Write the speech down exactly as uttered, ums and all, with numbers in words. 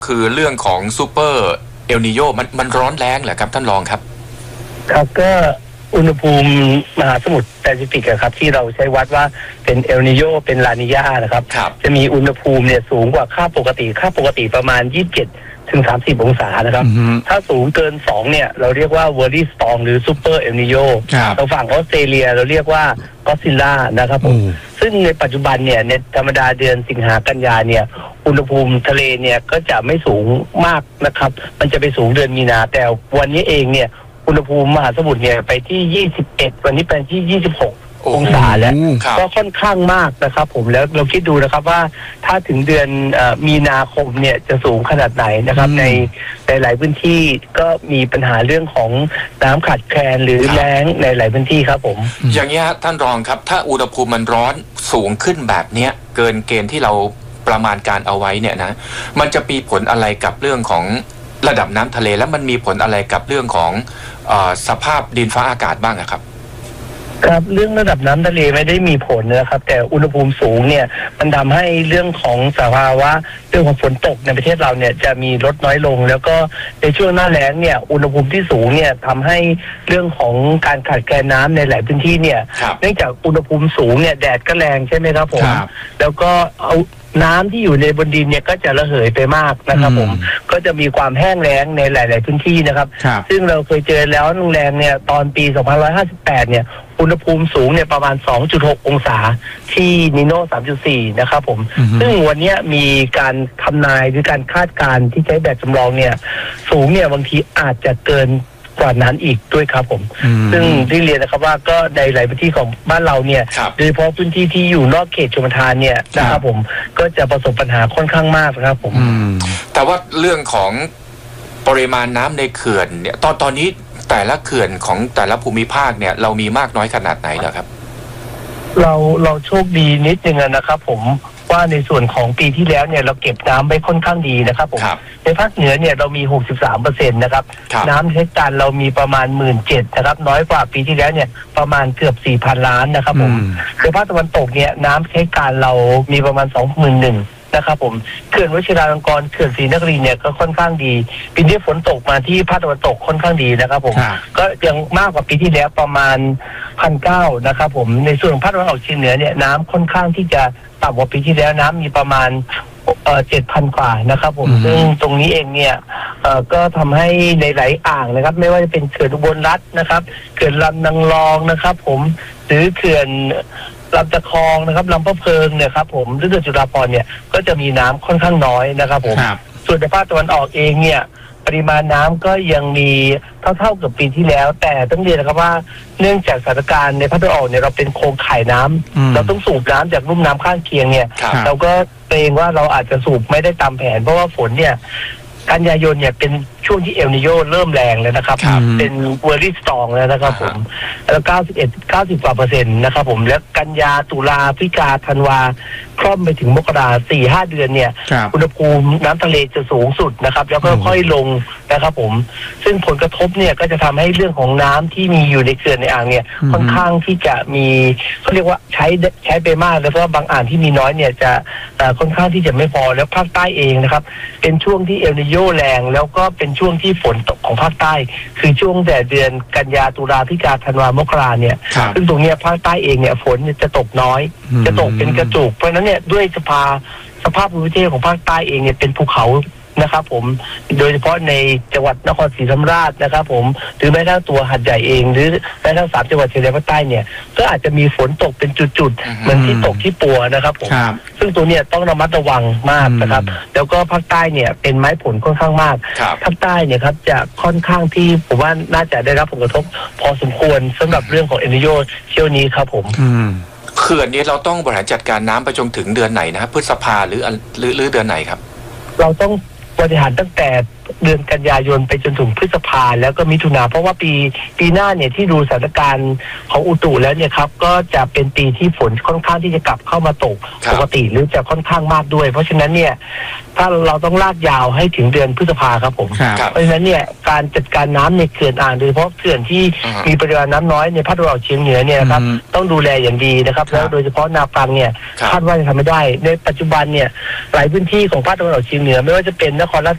คือเรื่องของซูเปอร์เอลนิโยมันมันร้อนแรงเหรอครับท่านรองครับครับก็อุณหภูมิมหาสมุทรแปซิฟิกครับที่เราใช้วัดว่าเป็นเอลนิโยเป็นลานิญานะครับจะมีอุณหภูมิเนี่ยสูงกว่าค่าปกติค่าปกติประมาณยี่สิบเจ็ดถึงสามสิบองศานะครับถ้าสูงเกินสองเนี่ยเราเรียกว่า very strong หรือ super el nino ทางฝั่งออสเตรเลียเราเรียกว่าก็ซิลล่านะครับผมซึ่งในปัจจุบันเนี่ยในธรรมดาเดือนสิงหากันยาเนี่ยอุณหภูมิทะเลเนี่ยก็จะไม่สูงมากนะครับมันจะไปสูงเดือนมีนาแต่วันนี้เองเนี่ยอุณหภูมิมหาสมุทรเนี่ยไปที่ยี่สิบเอ็ดวันนี้เป็นที่ยี่สิบหกองศาแล้วก็ค่อนข้างมากนะครับผมแล้วเราคิดดูนะครับว่าถ้าถึงเดือนมีนาคมเนี่ยจะสูงขนาดไหนนะครับในในหลายพื้นที่ก็มีปัญหาเรื่องของน้ำขาดแคลนหรือแล้งในหลายพื้นที่ครับผมอย่างนี้ท่านรองครับถ้าอุณหภูมิมันร้อนสูงขึ้นแบบเนี้ยเกินเกณฑ์ที่เราประมาณการเอาไว้เนี่ยนะมันจะมีผลอะไรกับเรื่องของระดับน้ำทะเลแล้วมันมีผลอะไรกับเรื่องของเอ่อสภาพดินฟ้าอากาศบ้างอะครับครับเรื่องระดับน้ำทะเลไม่ได้มีผลนะครับแต่อุณหภูมิสูงเนี่ยมันทำให้เรื่องของสภาวะเรื่องของฝนตกในประเทศเราเนี่ยจะมีลดน้อยลงแล้วก็ในช่วงหน้าแล้งเนี่ยอุณหภูมิที่สูงเนี่ยทำให้เรื่องของการขาดแคลนน้ำในหลายพื้นที่เนี่ยเนื่องจากอุณหภูมิสูงเนี่ยแดดก็แรงใช่ไหมครับผมแล้วก็เอาน้ำที่อยู่ในบนดินเนี่ยก็จะระเหยไปมากนะครับผมก็จะมีความแห้งแล้งในหลาย ๆพื้นที่นะครับซึ่งเราเคยเจอแล้วแรงเนี่ยตอนปีสองพันห้าร้อยห้าสิบแปดเนี่ยอุณหภูมิสูงเนี่ยประมาณ สองจุดหก องศาที่นิโน่ สามจุดสี่ นะครับผมซึ่งวันนี้มีการทำนายหรือการคาดการณ์ที่ใช้แบบจำลองเนี่ยสูงเนี่ยบางทีอาจจะเกินกว่านั้นอีกด้วยครับผมซึ่งที่เรียนนะครับว่าก็ในหลายพื้นที่ของบ้านเราเนี่ยโดยเฉพาะพื้นที่ที่อยู่นอกเขตชลประทานเนี่ยนะครับผมก็จะประสบปัญหาค่อนข้างมากนะครับผมแต่ว่าเรื่องของปริมาณน้ำในเขื่อนเนี่ยตอนตอนนี้แต่ละเขื่อนของแต่ละภูมิภาคเนี่ยเรามีมากน้อยขนาดไหนเหรอครับเราเราโชคดีนิดนึงนะครับผมว่าในส่วนของปีที่แล้วเนี่ยเราเก็บน้ำไปค่อนข้างดีนะครับผมในภาคเหนือเนี่ยเรามี หกสิบสามเปอร์เซ็นต์ นะครับน้ำใช้การเรามีประมาณ หนึ่งหมื่นเจ็ดพัน นะครับน้อยกว่าปีที่แล้วเนี่ยประมาณเกือบ สี่พัน ล้านนะครับผมในภาคตะวันตกเนี่ยน้ำใช้การเรามีประมาณ สองหมื่นหนึ่งพันนะครับผมเขื่อนวชิราลงกรณ์เขื่อนศรีนครินทร์เนี่ยก็ค่อนข้างดีปีนี้ฝนตกมาที่ภาคตะวันตกค่อนข้างดีนะครับผมก็ยังมากกว่าปีที่แล้วประมาณ หนึ่งพันเก้าร้อย นะครับผมในส่วนของภาคตะวันออกเฉียงเหนือเนี่ยน้ำค่อนข้างที่จะต่ำกว่าปีที่แล้วน้ำมีประมาณเอ่อ เจ็ดพัน กว่านะครับผมซึ่งตรงนี้เองเนี่ยเอ่อก็ทำให้ในหลายอ่างนะครับไม่ว่าจะเป็นเขื่อนอุบลรัตน์นะครับเขื่อนลำนางรองนะครับผมหรือเขื่อนลำตะคองนะครับลำพะเพิงเนี่ยครับผมหรือเขื่อนจุฬาภรณ์เนี่ยก็จะมีน้ำค่อนข้างน้อยนะครับผมส่วนในภาคตะวันออกเองเนี่ยปริมาณน้ำก็ยังมีเท่าๆกับปีที่แล้วแต่ต้องเรียนนะครับว่าเนื่องจากสถานการณ์ในภาคตะวันออกเนี่ยเราเป็นโครงข่ายน้ำเราต้องสูบน้ำจากลุ่มน้ำข้างเคียงเนี่ยเราก็เกรงว่าเราอาจจะสูบไม่ได้ตามแผนเพราะว่าฝนเนี่ยกันยายนเนี่ยเป็นช่วงที่เอลนิโยเริ่มแรงเลยนะครับเป็นเวอร์รี่สตรองแล้วนะครับผมแล้วเก้าสิบเอ็ด เก้าสิบกว่าเปอร์เซ็นต์นะครับผมแล้วกันยาตุลาพฤศจิกาธันวาคล่อมไปถึงมกรา สี่ ห้า เดือนเนี่ยอุณหภูมิน้ำทะเลจะสูงสุดนะครับแล้วก็ค่อยลงนะครับผมซึ่งผลกระทบเนี่ยก็จะทำให้เรื่องของน้ำที่มีอยู่ในเขื่อนในอ่างเนี่ยค่อนข้างที่จะมีเขาเรียกว่าใช้ใช้ไปมากแล้วเพราะว่าบางอ่างที่มีน้อยเนี่ยจะค่อนข้างที่จะไม่พอแล้วภาคใต้เองนะครับเป็นช่วงที่เอลนิโยแรงแล้วก็เป็นช่วงที่ฝนตกของภาคใต้คือช่วงแต่เดือนกันยาตุลาพฤศจิกาธันวามกราเนี่ยซึ่งตรงนี้ภาคใต้เองเนี่ยฝนจะตกน้อยจะตกเป็นกระจุกเพราะฉะนั้นเนี่ยด้วยสภาสภาพภูมิประเทศของภาคใต้เองเนี่ยเป็นภูเขานะครับผมโดยเฉพาะในจังหวัดนครศรีธรรมราชนะครับผมหรือแม้กระทั่งตัวหาดใหญ่เองหรือแม้กระทั่งสามจังหวัดชายแดนภาคใต้เนี่ยก็อาจจะมีฝนตกเป็นจุดๆเหมือนที่ตกที่ปัวนะครับผมซึ่งตัวเนี้ยต้องระมัดระวังมากนะครับแล้วก็ภาคใต้เนี่ยเป็นไม้ผลค่อนข้างมากภาคใต้เนี่ยครับจะค่อนข้างที่ผมว่าน่าจะได้รับผลกระทบพอสมควรสำหรับเรื่องของเอลนิโยเที่ยวนี้ครับผมเขื่อนนี้เราต้องบริหารจัดการน้ำไปจนถึงเดือนไหนนะครับพฤษภาหรือหรือหรือเดือนไหนครับเราต้องบริหารตั้งแต่เดือนกันยายนไปจนถึงพฤษภาแล้วก็มิถุนาเพราะว่าปีปีหน้าเนี่ยที่ดูสถานการณ์ของอุตุแล้วเนี่ยครับก็จะเป็นปีที่ฝนค่อนข้างที่จะกลับเข้ามาตกปกติหรือจะค่อนข้างมากด้วยเพราะฉะนั้นเนี่ยถ้าเราต้องลากยาวให้ถึงเดือนพฤษภาครับผมเพราะฉะนั้นเนี่ยการจัดการน้ำในเขื่อนอ่างโดยเฉพาะเขื่อนที่มีปริมาณน้ำน้อยในภาคตะวันออกเฉียงเหนือเนี่ยนะครับต้องดูแลอย่างดีนะครับแล้วโดยเฉพาะนาปังเนี่ยคาดว่าจะทำไม่ได้ในปัจจุบันเนี่ยหลายพื้นที่ของภาคตะวันออกเฉียงเหนือไม่ว่าจะเป็นนครราช